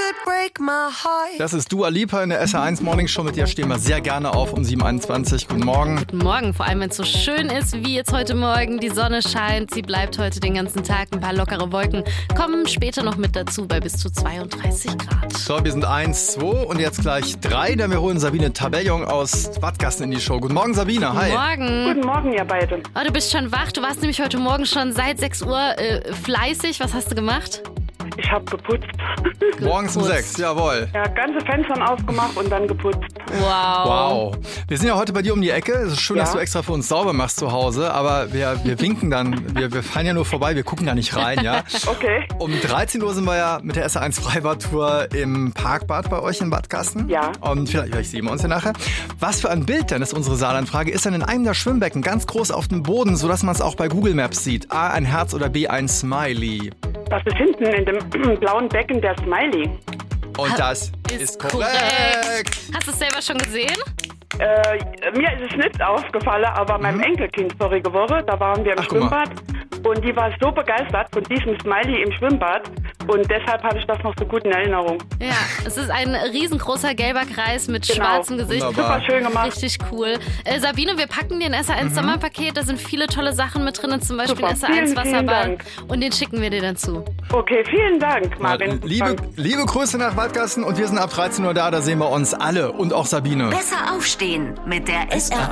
Das ist Dua Lipa in der SR1 Morning Show. Mit dir stehen wir sehr gerne auf um 7.21 Uhr. Guten Morgen. Guten Morgen, vor allem wenn es so schön ist wie jetzt heute Morgen. Die Sonne scheint, sie bleibt heute den ganzen Tag. Ein paar lockere Wolken kommen später noch mit dazu bei bis zu 32 Grad. So, wir sind 1, 2 und jetzt gleich 3, denn wir holen Sabine Tabellon aus Wattgassen in die Show. Guten Morgen, Sabine. Hi. Guten Morgen. Guten Morgen, ihr beide. Oh, du bist schon wach. Du warst nämlich heute Morgen schon seit 6 Uhr fleißig. Was hast du gemacht? Ich habe geputzt. Morgens um 6, jawohl. Ja, ganze Fenster aufgemacht und dann geputzt. Wow. Wir sind ja heute bei dir um die Ecke. Es ist schön, Ja. dass du extra für uns sauber machst zu Hause, aber wir winken dann, wir fahren ja nur vorbei, wir gucken da nicht rein, ja? Okay. Um 13 Uhr sind wir ja mit der SR1 Freibad-Tour im Parkbad bei euch in Wattgassen. Ja. Und vielleicht sehen wir uns ja nachher. Was für ein Bild denn, ist unsere Saarlandfrage, ist dann in einem der Schwimmbecken ganz groß auf dem Boden, sodass man es auch bei Google Maps sieht? A, ein Herz oder B, ein Smiley? Das ist hinten in dem blauen Becken der Smiley. Und das ist korrekt. Hast du es selber schon gesehen? Mir ist es nicht aufgefallen, aber meinem Enkelkind vorige Woche, da waren wir im Ach, guck mal. Schwimmbad und die war so begeistert von diesem Smiley im Schwimmbad und deshalb habe ich das noch so gut in Erinnerung. Ja, es ist ein riesengroßer gelber Kreis mit Genau. schwarzem Gesicht. Wunderbar. Super schön gemacht. Richtig cool. Sabine, wir packen dir ein SR1 Sommerpaket. Da sind viele tolle Sachen mit drin, zum Beispiel Super. SR1 Vielen Wasserball. Dank. Und den schicken wir dir dann zu. Okay, vielen Dank, Marvin. Liebe Grüße nach Wattgassen und wir sind ab 13 Uhr da sehen wir uns alle und auch Sabine. Besser aufstehen mit der SR1